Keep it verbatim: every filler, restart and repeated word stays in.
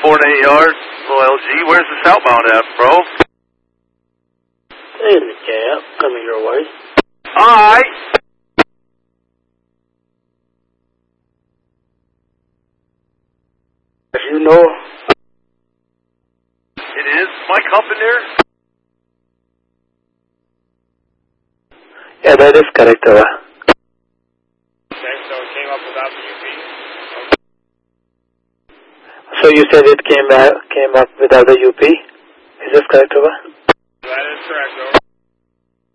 four and eight yards, little L G. Where's the southbound at, bro? In the cab, coming your way. Alright. As you know. It is? Mike Hump in there? Yeah, that is correct, Ava. Okay, so it came up without the U P? So you said it came, uh, came up without the U P? Is this correct, Ava? That is correct, over.